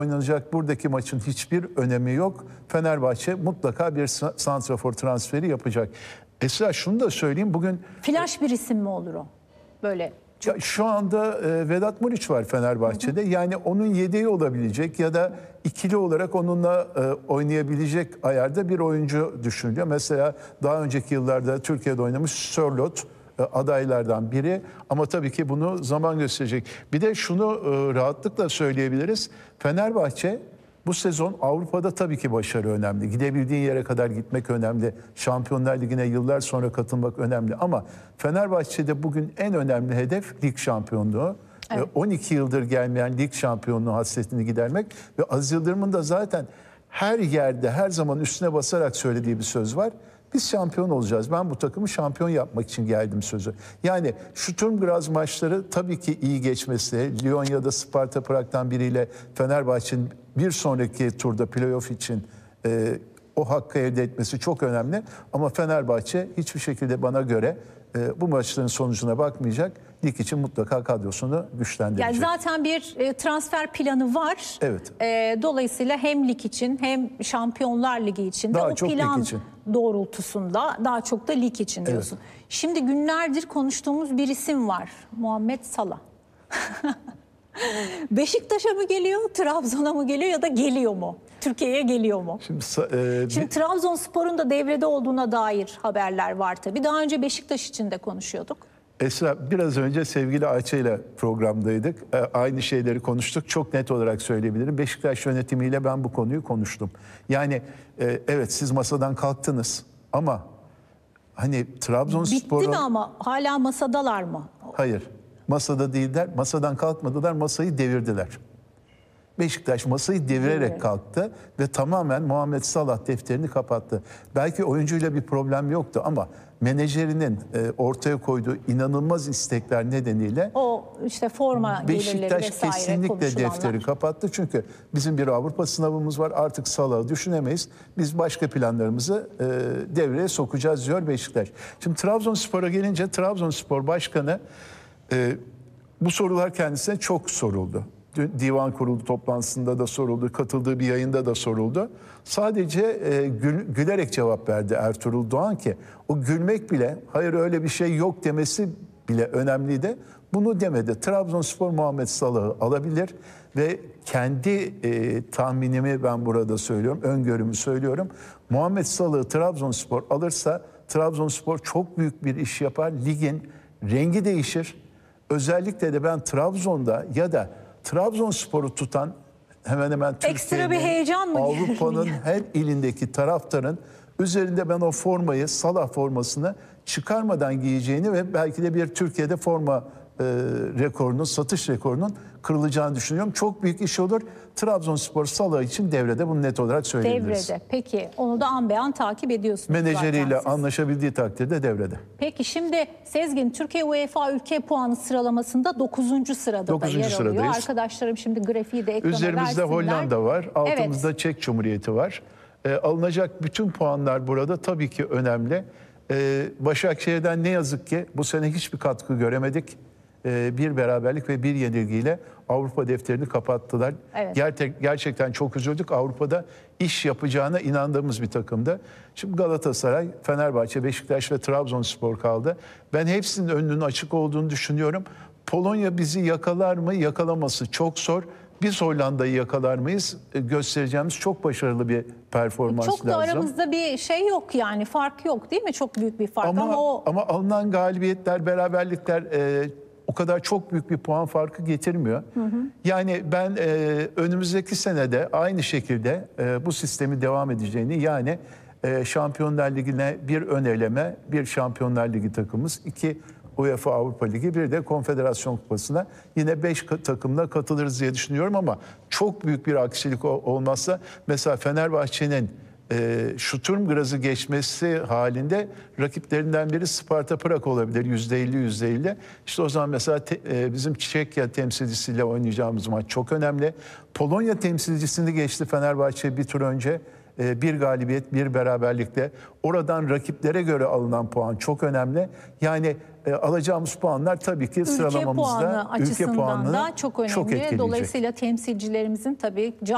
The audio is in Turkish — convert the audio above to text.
oynanacak buradaki maçın hiçbir önemi yok. Fenerbahçe mutlaka bir santrafor transferi yapacak. Esra şunu da söyleyeyim, bugün flash bir isim mi olur o? Böyle ya şu anda Vedat Muriç var Fenerbahçe'de. Yani onun yedeği olabilecek ya da ikili olarak onunla oynayabilecek ayarda bir oyuncu düşünülüyor. Mesela daha önceki yıllarda Türkiye'de oynamış Sörloth adaylardan biri, ama tabii ki bunu zaman gösterecek. Bir de şunu rahatlıkla söyleyebiliriz. Fenerbahçe bu sezon Avrupa'da tabii ki başarı önemli. Gidebildiğin yere kadar gitmek önemli. Şampiyonlar Ligi'ne yıllar sonra katılmak önemli. Ama Fenerbahçe'de bugün en önemli hedef lig şampiyonluğu. Evet. 12 yıldır gelmeyen lig şampiyonluğu hasretini gidermek. Ve Aziz Yıldırım'ın da zaten her yerde her zaman üstüne basarak söylediği bir söz var. Biz şampiyon olacağız. Ben bu takımı şampiyon yapmak için geldim sözü. Yani Sturm Graz maçları tabii ki iyi geçmesi, Lyon ya da Sparta Prag'dan biriyle Fenerbahçe'nin bir sonraki turda playoff için o hakkı elde etmesi çok önemli. Ama Fenerbahçe hiçbir şekilde bana göre bu maçların sonucuna bakmayacak. Lig için mutlaka kadrosunu güçlendirecek. Yani zaten bir transfer planı var. Evet. Dolayısıyla hem lig için hem Şampiyonlar Ligi için de daha o çok plan lig için doğrultusunda daha çok da lig için diyorsun. Evet. Şimdi günlerdir konuştuğumuz bir isim var. Muhammed Salah. Beşiktaş'a mı geliyor, Trabzon'a mı geliyor ya da geliyor mu? Türkiye'ye geliyor mu? Şimdi Trabzonspor'un da devrede olduğuna dair haberler var tabii. Daha önce Beşiktaş için de konuşuyorduk. Esra, biraz önce sevgili Ayça ile programdaydık. Aynı şeyleri konuştuk. Çok net olarak söyleyebilirim. Beşiktaş yönetimiyle ben bu konuyu konuştum. Yani evet, siz masadan kalktınız ama hani Trabzonspor'un... Bitti mi ama hala masadalar mı? Hayır. Masada değiller. Masadan kalkmadılar. Masayı devirdiler. Beşiktaş masayı devirerek kalktı ve tamamen Muhammed Salah defterini kapattı. Belki oyuncuyla bir problem yoktu ama menajerinin ortaya koyduğu inanılmaz istekler nedeniyle o işte forma gelirleri vesaire Beşiktaş kesinlikle defteri kapattı. Çünkü bizim bir Avrupa sınavımız var. Artık Salah'ı düşünemeyiz. Biz başka planlarımızı devreye sokacağız diyor Beşiktaş. Şimdi Trabzonspor'a gelince Trabzonspor Başkanı bu sorular kendisine çok soruldu. Divan kurulu toplantısında da soruldu, katıldığı bir yayında da soruldu. Sadece gülerek cevap verdi Ertuğrul Doğan ki o gülmek bile, hayır öyle bir şey yok demesi bile önemliydi. Bunu demedi. Trabzonspor Muhammed Salah'ı alabilir ve kendi tahminimi ben burada söylüyorum, öngörümü söylüyorum. Muhammed Salah'ı Trabzonspor alırsa Trabzonspor çok büyük bir iş yapar. Ligin rengi değişir. Özellikle de ben Trabzon'da ya da Trabzonspor'u tutan hemen hemen Türkiye'nin, Avrupa'nın her ilindeki taraftarın üzerinde ben o formayı, Salah formasını çıkarmadan giyeceğini ve belki de bir Türkiye'de forma rekorunun, satış rekorunun kırılacağını düşünüyorum. Çok büyük iş olur. Trabzonspor Salah için devrede, bunu net olarak söyleyebiliriz. Devrede. Peki onu da an be an takip ediyorsunuz. Menajeriyle anlaşabildiği takdirde devrede. Peki şimdi Sezgin, Türkiye UEFA ülke puanı sıralamasında 9. sırada da yer alıyor. Arkadaşlarım şimdi grafiği de ekrana üzerimizde versinler. Hollanda var, altımızda evet. Çek Cumhuriyeti var. Alınacak bütün puanlar burada tabii ki önemli. Başakşehir'den ne yazık ki bu sene hiçbir katkı göremedik. Bir beraberlik ve bir yenilgiyle Avrupa defterini kapattılar. Evet. Gerçekten çok üzüldük. Avrupa'da iş yapacağına inandığımız bir takımda. Şimdi Galatasaray, Fenerbahçe, Beşiktaş ve Trabzonspor kaldı. Ben hepsinin önünün açık olduğunu düşünüyorum. Polonya bizi yakalar mı? Yakalaması çok zor. Biz Hollanda'yı yakalar mıyız? Göstereceğimiz çok başarılı bir performans lazım. Çok da aramızda bir şey yok yani, fark yok değil mi? Çok büyük bir fark ama alınan galibiyetler, beraberlikler o kadar çok büyük bir puan farkı getirmiyor. Hı hı. Yani ben önümüzdeki senede aynı şekilde bu sistemi devam edeceğini, yani Şampiyonlar Ligi'ne bir ön eleme, bir Şampiyonlar Ligi takımımız, 2 UEFA Avrupa Ligi, bir de Konfederasyon Kupası'na yine 5 takımla katılırız diye düşünüyorum. Ama çok büyük bir aksilik olmazsa, mesela Fenerbahçe'nin Sturm Graz'ı geçmesi halinde rakiplerinden biri Sparta Prag olabilir, %50. İşte o zaman mesela bizim Çekya temsilcisiyle oynayacağımız maç çok önemli. Polonya temsilcisini geçti Fenerbahçe bir tur önce. Bir galibiyet, bir beraberlikle. Oradan rakiplere göre alınan puan çok önemli. Yani alacağımız puanlar tabii ki sıralamamızda ülke puanı açısından da çok önemli. Çok etkileyecek. Dolayısıyla temsilcilerimizin tabii